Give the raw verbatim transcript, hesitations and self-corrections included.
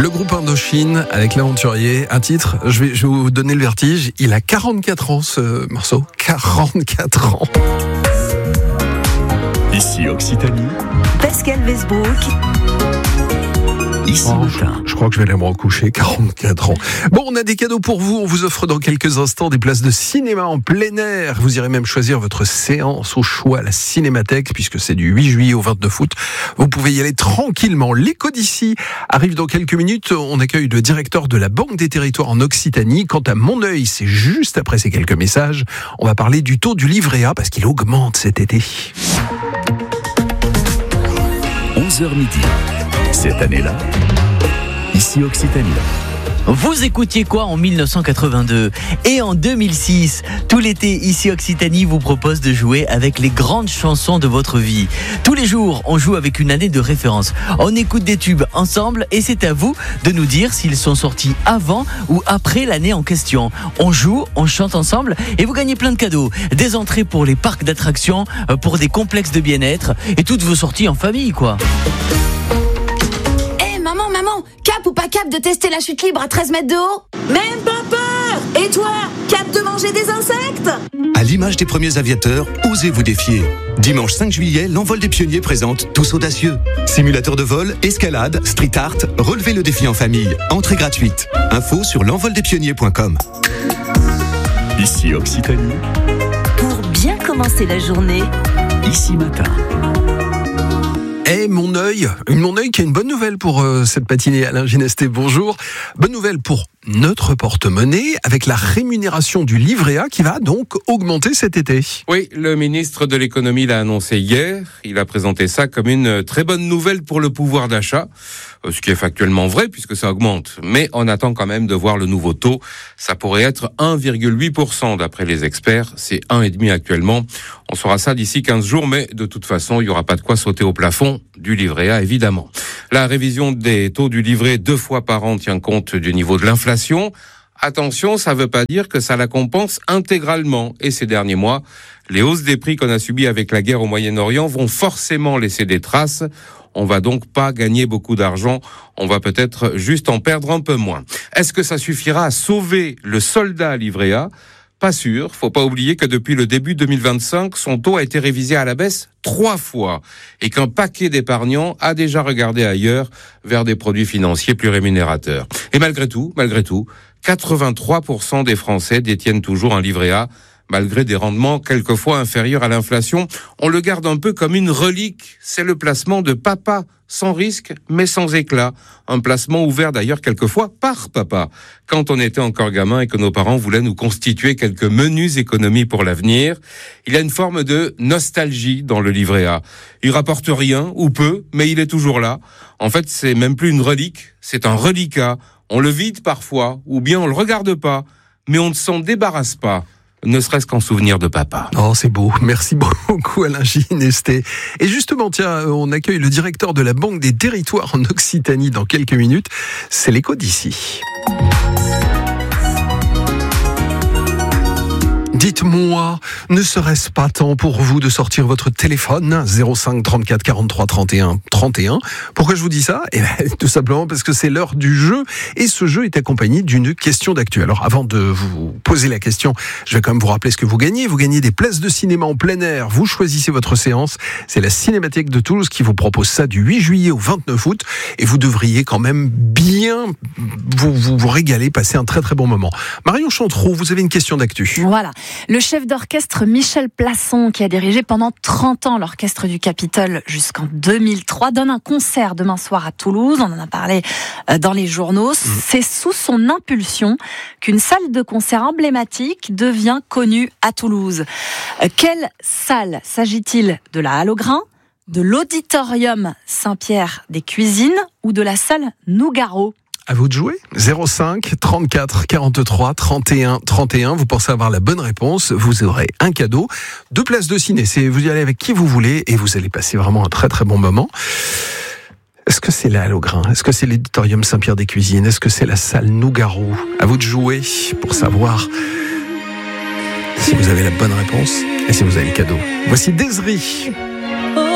Le groupe Indochine avec l'aventurier, un titre, je vais, je vais vous donner le vertige, il a quarante-quatre ans ce morceau, quarante-quatre ans. Ici Occitanie, Pascal Westbrook. Ici Oh, matin. je, je crois que je vais aller me recoucher, quarante-quatre ans. Bon, on a des cadeaux pour vous. On vous offre dans quelques instants des places de cinéma en plein air. Vous irez même choisir votre séance au choix à la Cinémathèque, puisque c'est du huit juillet au vingt-neuf août. Vous pouvez y aller tranquillement. L'écho d'ici arrive dans quelques minutes. On accueille le directeur de la Banque des Territoires en Occitanie. Quant à mon œil, c'est juste après ces quelques messages. On va parler du taux du livret A, parce qu'il augmente cet été. onze heures midi. Cette année-là, ici Occitanie. Vous écoutiez quoi en mille neuf cent quatre-vingt-deux ? Et en deux mille six, tout l'été, ici Occitanie vous propose de jouer avec les grandes chansons de votre vie. Tous les jours, on joue avec une année de référence. On écoute des tubes ensemble et c'est à vous de nous dire s'ils sont sortis avant ou après l'année en question. On joue, on chante ensemble et vous gagnez plein de cadeaux. Des entrées pour les parcs d'attractions, pour des complexes de bien-être et toutes vos sorties en famille, quoi. Maman, maman, cap ou pas cap de tester la chute libre à treize mètres de haut ? Même pas peur ! Et toi, cap de manger des insectes ? À l'image des premiers aviateurs, osez vous défier. Dimanche cinq juillet, l'envol des pionniers présente Tous audacieux. Simulateur de vol, escalade, street art, relevez le défi en famille. Entrée gratuite. Info sur l'envol des pionniers point com. Ici Occitanie, Pour bien commencer la journée, ici matin. Eh, mon œil, mon œil qui a une bonne nouvelle pour euh, cette matinée. Alain Ginesté, bonjour. Bonne nouvelle pour notre porte-monnaie avec la rémunération du livret A qui va donc augmenter cet été. Oui, le ministre de l'économie l'a annoncé hier. Il a présenté ça comme une très bonne nouvelle pour le pouvoir d'achat, ce qui est factuellement vrai puisque ça augmente. Mais on attend quand même de voir le nouveau taux. Ça pourrait être un virgule huit pour cent d'après les experts. C'est un virgule cinq pour cent actuellement. On saura ça d'ici quinze jours, mais de toute façon, il n'y aura pas de quoi sauter au plafond du livret A, évidemment. La révision des taux du livret deux fois par an tient compte du niveau de l'inflation. Attention, ça ne veut pas dire que ça la compense intégralement. Et ces derniers mois, les hausses des prix qu'on a subies avec la guerre au Moyen-Orient vont forcément laisser des traces. On va donc pas gagner beaucoup d'argent, on va peut-être juste en perdre un peu moins. Est-ce que ça suffira à sauver le soldat livret A ? Pas sûr, faut pas oublier que depuis le début deux mille vingt-cinq, son taux a été révisé à la baisse trois fois et qu'un paquet d'épargnants a déjà regardé ailleurs vers des produits financiers plus rémunérateurs. Et malgré tout, malgré tout, quatre-vingt-trois pour cent des Français détiennent toujours un livret A. Malgré des rendements quelquefois inférieurs à l'inflation, on le garde un peu comme une relique. C'est le placement de papa, sans risque, mais sans éclat. Un placement ouvert d'ailleurs quelquefois par papa. Quand on était encore gamin et que nos parents voulaient nous constituer quelques menues économies pour l'avenir, il y a une forme de nostalgie dans le livret A. Il rapporte rien, ou peu, mais il est toujours là. En fait, c'est même plus une relique, c'est un reliquat. On le vide parfois, ou bien on le regarde pas, mais on ne s'en débarrasse pas. Ne serait-ce qu'en souvenir de papa. Oh, c'est beau. Merci beaucoup, Alain Ginesté. Et justement, tiens, on accueille le directeur de la Banque des Territoires en Occitanie dans quelques minutes. C'est l'écho d'ici. Dites-moi, ne serait-ce pas temps pour vous de sortir votre téléphone zéro cinq trente-quatre quarante-trois trente et un trente et un? Pourquoi je vous dis ça? Eh bien, tout simplement parce que c'est l'heure du jeu et ce jeu est accompagné d'une question d'actu. Alors, avant de vous poser la question, je vais quand même vous rappeler ce que vous gagnez. Vous gagnez des places de cinéma en plein air. Vous choisissez votre séance. C'est la Cinémathèque de Toulouse qui vous propose ça du huit juillet au vingt-neuf août et vous devriez quand même bien vous, vous, vous régaler, passer un très très bon moment. Marion Chantereau, vous avez une question d'actu. Voilà. Le chef d'orchestre Michel Plasson, qui a dirigé pendant trente ans l'orchestre du Capitole jusqu'en deux mille trois, donne un concert demain soir à Toulouse. On en a parlé dans les journaux. Mmh. C'est sous son impulsion qu'une salle de concert emblématique devient connue à Toulouse. Quelle salle s'agit-il? De la Halle au Grain, de l'Auditorium Saint-Pierre des Cuisines ou de la salle Nougaro? À vous de jouer. zéro cinq trente-quatre quarante-trois trente et un trente et un. Vous pensez avoir la bonne réponse. Vous aurez un cadeau. Deux places de ciné. C'est, vous y allez avec qui vous voulez et vous allez passer vraiment un très très bon moment. Est-ce que c'est la Halle au Grain? Est-ce que c'est l'Auditorium Saint-Pierre des Cuisines? Est-ce que c'est la salle Nougaro? À vous de jouer pour savoir si vous avez la bonne réponse et si vous avez le cadeau. Voici Desiree. Oh